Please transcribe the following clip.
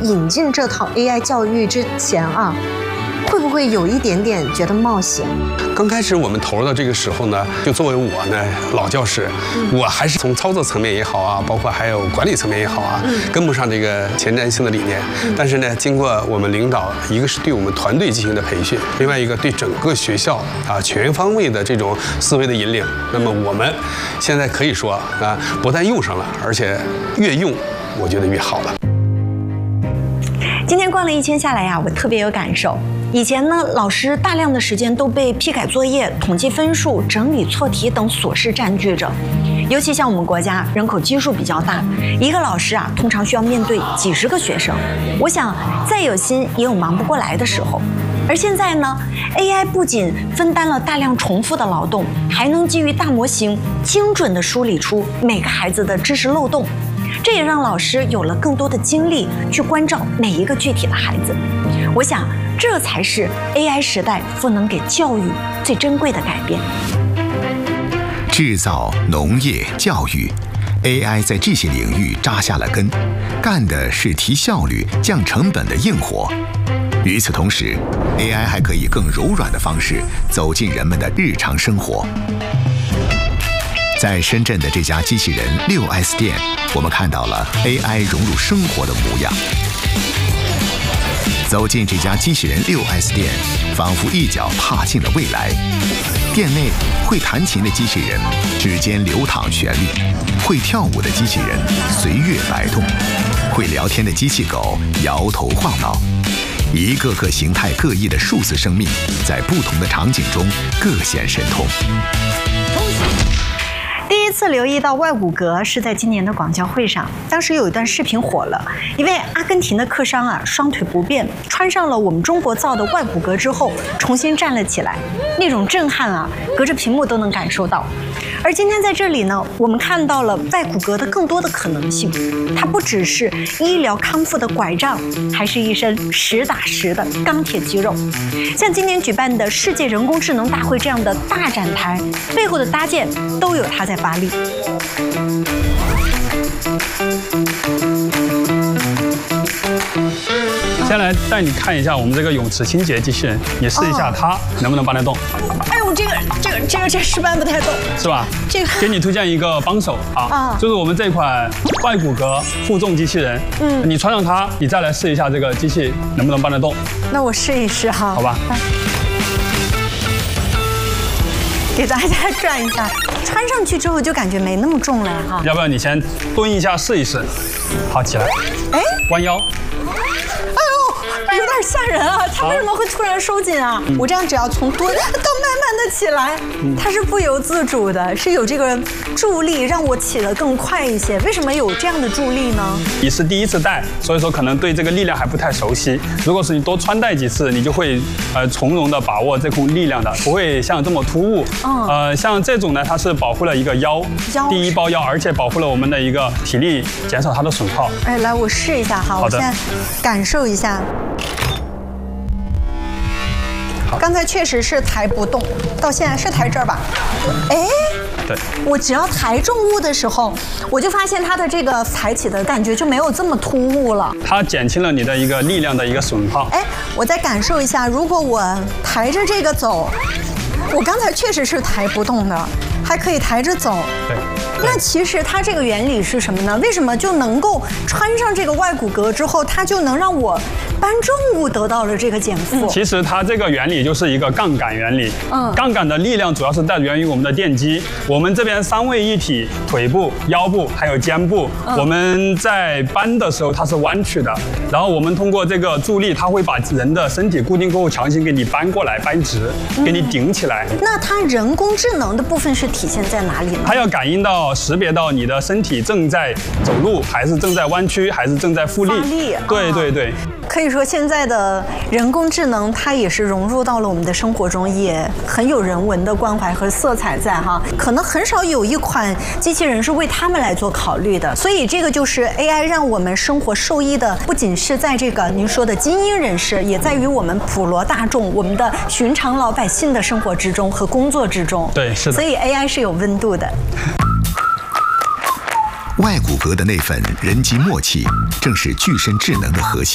引进这套 AI 教育之前啊，会不会有一点点觉得冒险？ 刚开始我们投入到这个时候呢，就作为我呢老教师，我还是从操作层面也好啊，包括还有管理层面也好啊，跟不上这个前瞻性的理念。但是呢，经过我们领导，一个是对我们团队进行的培训，另外一个对整个学校啊全方位的这种思维的引领，那么我们现在可以说啊，不但用上了，而且越用，我觉得越好了。 今天逛了一圈下来呀，我特别有感受。以前呢，老师大量的时间都被批改作业、统计分数、整理错题等琐事占据着。尤其像我们国家人口基数比较大，一个老师啊，通常需要面对几十个学生。我想，再有心也有忙不过来的时候。而现在呢 ，AI 不仅分担了大量重复的劳动，还能基于大模型精准地梳理出每个孩子的知识漏洞。这也让老师有了更多的精力去关照每一个具体的孩子。我想，这才是 AI 时代赋能给教育最珍贵的改变。 制造、农业、教育 ，AI 在这些领域扎下了根，干的是提效率、降成本的硬活。与此同时 ，AI 还可以更柔软的方式走进人们的日常生活。在深圳的这家机器人6S 店，我们看到了 AI 融入生活的模样。走进这家机器人6S 店，仿佛一脚踏进了未来。店内会弹琴的机器人指尖流淌旋律，会跳舞的机器人随乐摆动，会聊天的机器狗摇头晃脑。一个个形态各异的数字生命，在不同的场景中各显神通。 第一次留意到外骨骼是在今年的广交会上，当时有一段视频火了，一位阿根廷的客商啊，双腿不便，穿上了我们中国造的外骨骼之后，重新站了起来，那种震撼啊，隔着屏幕都能感受到。而今天在这里呢，我们看到了外骨骼的更多的可能性，它不只是医疗康复的拐杖，还是一身实打实的钢铁肌肉。像今年举办的世界人工智能大会这样的大展台，背后的搭建都有它在发力。 先来带你看一下我们这个泳池清洁机器人，你试一下它能不能搬得动。 哎呦，这是搬不太动， 是吧？ 这个给你推荐一个帮手啊，就是我们这款外骨骼负重机器人。你穿上它，你再来试一下这个机器能不能搬得动。 那我试一试哈， 好吧。 给大家转一下，穿上去之后就感觉没那么重了哈。 要不要你先蹲一下试一试？好，起来。哎，弯腰。 有点吓人啊！它为什么会突然收紧啊？我这样只要从蹲到慢慢的起来，它是不由自主的，是有这个助力让我起得更快一些。为什么有这样的助力呢？ 你是第一次戴，所以说可能对这个力量还不太熟悉。如果是你多穿戴几次，你就会从容的把握这股力量的，不会像这么突兀。像这种呢，它是保护了一个腰，第一包腰，而且保护了我们的一个体力，减少它的损耗。 哎，来我试一下哈，我现在感受一下。刚才确实是抬不动，到现在是抬这儿吧？哎， 对， 我只要抬重物的时候，我就发现它的这个抬起的感觉就没有这么突兀了。 它减轻了你的一个力量的一个损耗。 哎，我再感受一下，如果我抬着这个走，我刚才确实是抬不动的，还可以抬着走。 对。 那其实它这个原理是什么呢？为什么就能够穿上这个外骨骼之后，它就能让我搬重物得到了这个减负？ 其实它这个原理就是一个杠杆原理。杠杆的力量主要是来源于我们的电机。我们这边三位一体，腿部、腰部还有肩部，我们在搬的时候它是弯曲的，然后我们通过这个助力，它会把人的身体固定过后，强行给你搬过来，搬直，给你顶起来。 那它人工智能的部分是体现在哪里呢？ 它要感应到、识别到你的身体正在走路，还是正在弯曲，还是正在复力。对对对。 可以说现在的人工智能，它也是融入到了我们的生活中，也很有人文的关怀和色彩在哈。可能很少有一款机器人是为他们来做考虑的，所以这个就是 AI 让我们生活受益的，不仅是在这个您说的精英人士，也在于我们普罗大众、我们的寻常老百姓的生活之中和工作之中。 对，是的。 所以 AI 是有温度的。 外骨骼的那份人机默契，正是具身智能的核心。